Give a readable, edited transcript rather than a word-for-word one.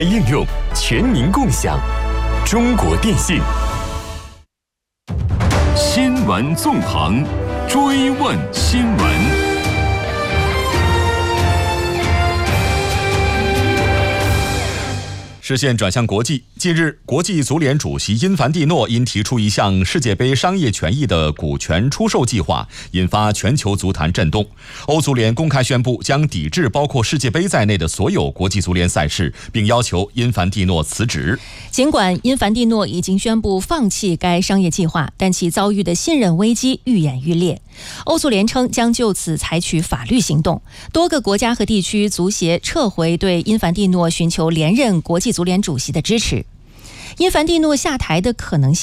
应用全民共享。中国电信。新闻纵横，追问新闻。视线转向国际，近日，国际足联主席因凡蒂诺因提出一项世界杯商业权益的股权出售计划，引发全球足坛震动。欧足联公开宣布将抵制包括世界杯在内的所有国际足联赛事，并要求因凡蒂诺辞职。 尽管因凡蒂诺已经宣布放弃该商业计划，但其遭遇的信任危机愈演愈烈。欧足联称将就此采取法律行动，多个国家和地区足协撤回对因凡蒂诺寻求连任国际足联主席的支持。因凡蒂诺下台的可能性